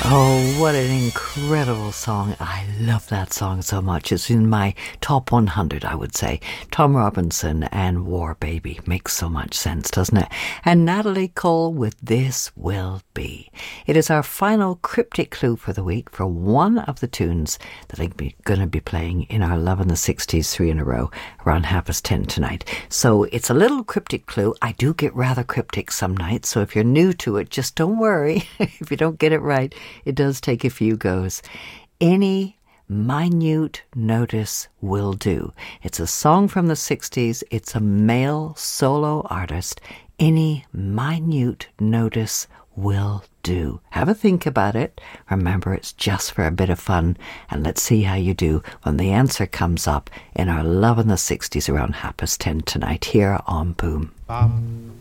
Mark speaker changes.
Speaker 1: Oh, what an incredible song. I love that song so much. It's in my top 100, I would say. Tom Robinson and War Baby makes so much sense, doesn't it? And Natalie Cole with This Will Be. It is our final cryptic clue for the week for one of the tunes that I'm going to be playing in our Love in the 60s 3 in a row around 10:30 tonight. So it's a little cryptic clue. I do get rather cryptic some nights, so if you're new to it, just don't worry if you don't get it right. It does take a few goes. Any minute notice will do. It's a song from the 60s. It's a male solo artist. Any minute notice will do. Have a think about it. Remember, it's just for a bit of fun. And let's see how you do when the answer comes up in our Love in the 60s around 10:30 tonight here on Boom.